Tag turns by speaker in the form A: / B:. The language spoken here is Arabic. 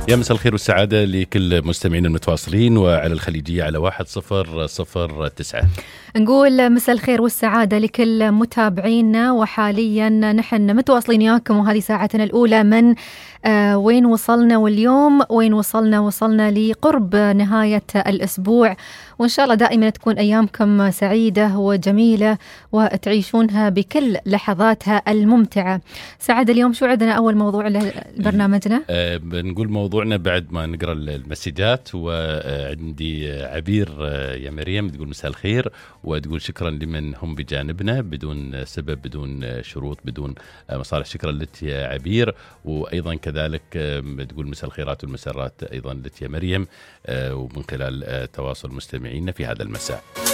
A: يا مساء الخير والسعادة لكل مستمعين المتواصلين وعلى الخليجية على 1009.
B: نقول مساء الخير والسعادة لكل متابعينا، وحاليا نحن متواصلين وياكم، وهذه ساعتنا الأولى من وين وصلنا. واليوم وين وصلنا لقرب نهاية الأسبوع، وإن شاء الله دائما تكون أيامكم سعيدة وجميلة وتعيشونها بكل لحظاتها الممتعة. سعادة، اليوم شو عندنا أول موضوع لبرنامجنا؟
A: بنقول موضوعنا بعد ما نقرأ المسجات، وعندي عبير يا مريم تقول مساء الخير، وتقول شكرا لمن هم بجانبنا بدون سبب بدون شروط بدون مصالح. شكرا لك يا عبير. وأيضا كذلك تقول مساء الخيرات والمسرات أيضا لك يا مريم، ومن خلال تواصل مستمعينا في هذا المساء.